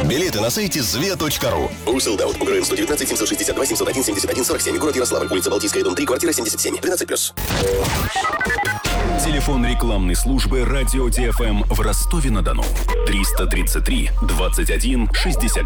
Билеты на сайте zve.ru. Sold-out. УГРН 119 762 701 71 47. Город Ярославль. Улица Балтийская, дом 3, квартира 77. 13+. Телефон рекламной службы «Радио ТФМ» в Ростове-на-Дону. 333 21 66.